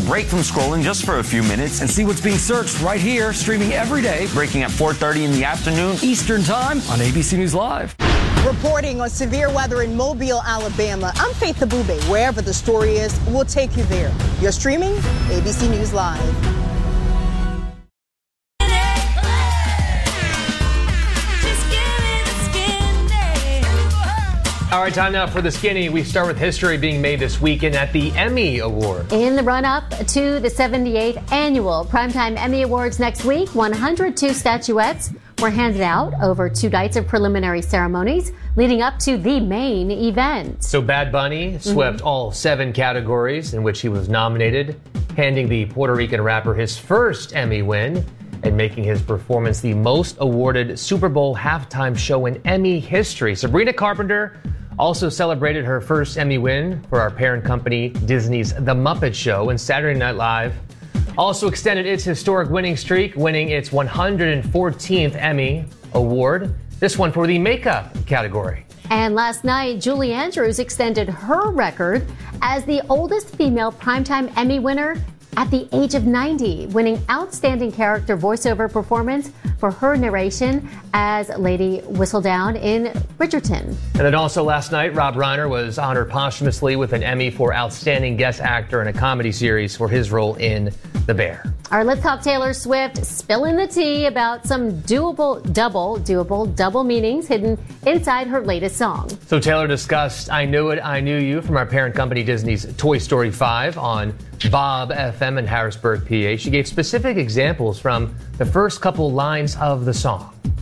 break from scrolling just for a few minutes and see what's being searched right here, streaming every day, breaking at 4:30 in the afternoon Eastern Time on ABC News Live. Reporting on severe weather in Mobile, Alabama, I'm Faith Abube. Wherever the story is, we'll take you there. You're streaming ABC News Live. All right, time now for the skinny. We start with history being made this weekend at the Emmy Awards. In the run-up to the 78th annual Primetime Emmy Awards next week, 102 statuettes were handed out over 2 nights of preliminary ceremonies leading up to the main event. So Bad Bunny swept all 7 categories in which he was nominated, handing the Puerto Rican rapper his first Emmy win and making his performance the most awarded Super Bowl halftime show in Emmy history. Sabrina Carpenter also celebrated her first Emmy win for our parent company, Disney's The Muppet Show, and Saturday Night Live also extended its historic winning streak, winning its 114th Emmy Award, this one for the makeup category. And last night, Julie Andrews extended her record as the oldest female Primetime Emmy winner at the age of 90, winning Outstanding Character Voiceover Performance for her narration as Lady Whistledown in Bridgerton. And then also last night, Rob Reiner was honored posthumously with an Emmy for Outstanding Guest Actor in a Comedy Series for his role in The Bear. All right, let's talk Taylor Swift spilling the tea about some doable double meanings hidden inside her latest song. So Taylor discussed I Knew It, I Knew You from our parent company Disney's Toy Story 5 on Bob FM in Harrisburg, PA. She gave specific examples from the first couple lines of the song.